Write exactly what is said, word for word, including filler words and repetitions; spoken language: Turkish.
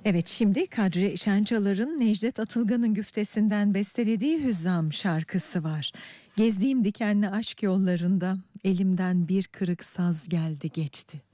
Evet, şimdi Kadri Şençalar'ın Necdet Atılgan'ın güftesinden bestelediği Hüzzam şarkısı var. Gezdiğim dikenli aşk yollarında elimden bir kırık saz geldi geçti.